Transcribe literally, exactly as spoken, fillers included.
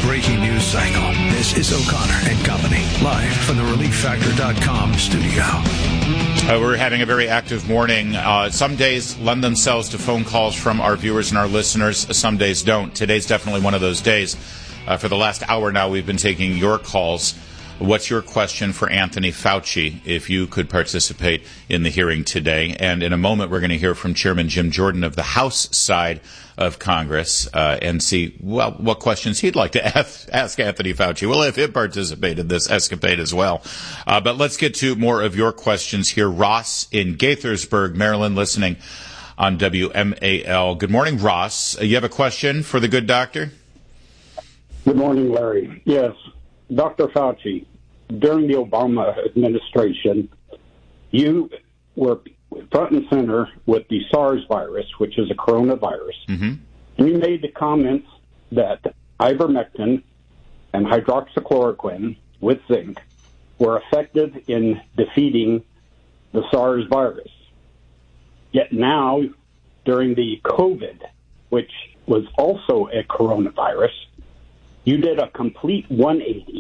breaking news cycle. This is O'Connor and Company, live from the relief factor dot com studio. Uh, we're having a very active morning. Uh, some days lend themselves to phone calls from our viewers and our listeners. Some days don't. Today's definitely one of those days. Uh, for the last hour now, we've been taking your calls. What's your question for Anthony Fauci, if you could participate in the hearing today? And in a moment, we're going to hear from Chairman Jim Jordan of the House side of Congress uh, and see, well, what questions he'd like to ask, ask Anthony Fauci. We'll have him participate in this escapade as well. Uh, but let's get to more of your questions here. Ross in Gaithersburg, Maryland, listening on W M A L. Good morning, Ross. Uh, you have a question for the good doctor? Good morning, Larry. Yes. Doctor Fauci, during the Obama administration, you were front and center with the SARS virus, which is a coronavirus. Mm-hmm. You made the comments that ivermectin and hydroxychloroquine with zinc were effective in defeating the SARS virus. Yet now, during the COVID, which was also a coronavirus, you did a complete one eighty